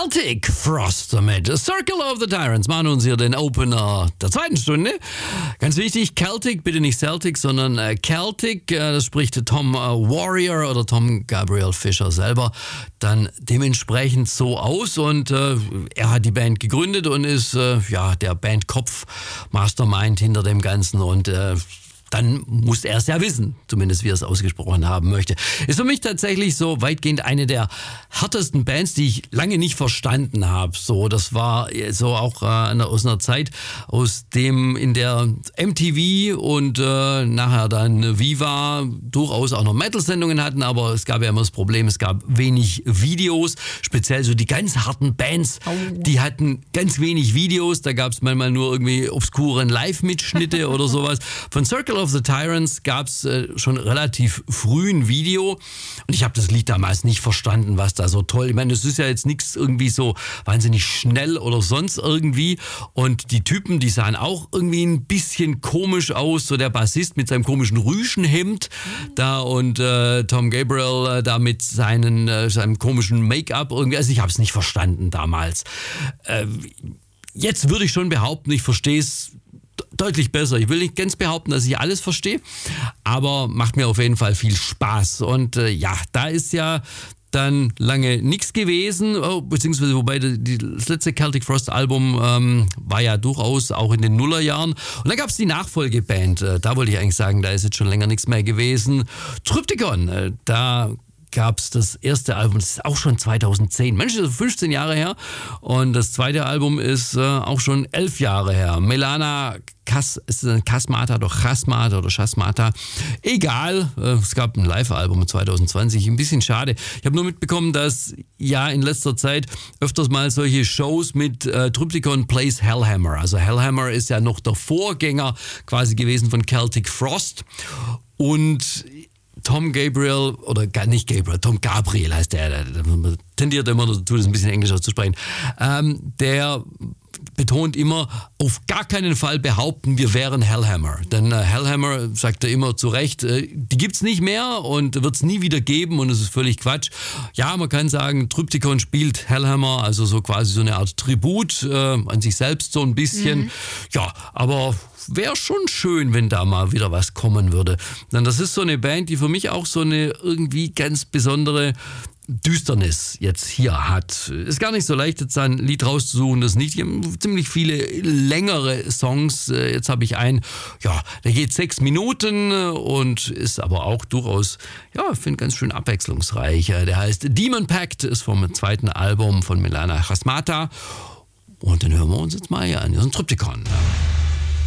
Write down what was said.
Celtic Frost mit Circle of the Tyrants machen uns hier den Opener der zweiten Stunde. Ganz wichtig, Celtic, bitte nicht Celtic, sondern Celtic. Das spricht Tom Warrior oder Tom Gabriel Fischer selber dann dementsprechend so aus. Und er hat die Band gegründet und ist der Bandkopf, Mastermind hinter dem Ganzen. Und dann muss er es ja wissen, zumindest wie er es ausgesprochen haben möchte. Ist für mich tatsächlich so weitgehend eine der härtesten Bands, die ich lange nicht verstanden habe. So, das war so auch aus einer Zeit, aus dem in der MTV und nachher dann Viva durchaus auch noch Metal-Sendungen hatten, aber es gab ja immer das Problem, es gab wenig Videos, speziell so die ganz harten Bands, die hatten ganz wenig Videos, da gab es manchmal nur irgendwie obskuren Live-Mitschnitte oder sowas. Von Circle of the Tyrants gab es schon relativ früh ein Video und ich habe das Lied damals nicht verstanden, was da so toll, ich meine, es ist ja jetzt nichts irgendwie so wahnsinnig schnell oder sonst irgendwie und die Typen, die sahen auch irgendwie ein bisschen komisch aus, so der Bassist mit seinem komischen Rüschenhemd da und Tom Gabriel da mit seinem komischen Make-up irgendwie, also ich habe es nicht verstanden damals. Jetzt würde ich schon behaupten, ich verstehe es deutlich besser. Ich will nicht ganz behaupten, dass ich alles verstehe, aber macht mir auf jeden Fall viel Spaß. Und da ist ja dann lange nichts gewesen, beziehungsweise wobei das letzte Celtic Frost Album war ja durchaus auch in den Nullerjahren. Und dann gab es die Nachfolgeband, da wollte ich eigentlich sagen, da ist jetzt schon länger nichts mehr gewesen. Triptykon, da gab es das erste Album, das ist auch schon 2010. Mensch, das ist 15 Jahre her. Und das zweite Album ist auch schon 11 Jahre her. Melana Chasmata oder Chasmata oder Chasmata. Egal, es gab ein Live-Album 2020. Ein bisschen schade. Ich habe nur mitbekommen, dass ja in letzter Zeit öfters mal solche Shows mit Triptykon Plays Hellhammer. Also Hellhammer ist ja noch der Vorgänger quasi gewesen von Celtic Frost. Und Tom Gabriel, oder gar nicht Gabriel, Tom Gabriel heißt der tendiert immer dazu, das ein bisschen Englisch auszusprechen, der betont immer, auf gar keinen Fall behaupten, wir wären Hellhammer. Denn Hellhammer, sagt er immer zu Recht, die gibt's nicht mehr und wird es nie wieder geben und es ist völlig Quatsch. Ja, man kann sagen, Triptykon spielt Hellhammer, also so quasi so eine Art Tribut an sich selbst so ein bisschen. Ja, aber wäre schon schön, wenn da mal wieder was kommen würde. Denn das ist so eine Band, die für mich auch so eine irgendwie ganz besondere Düsternis jetzt hier hat. Ist gar nicht so leicht, jetzt ein Lied rauszusuchen, das nicht. Die haben ziemlich viele längere Songs. Jetzt habe ich einen, der geht 6 Minuten und ist aber auch durchaus, ich finde ganz schön abwechslungsreich. Der heißt Demon Pact, ist vom zweiten Album von Melana Chasmata. Und den hören wir uns jetzt mal hier an. Das ist ein Triptykon.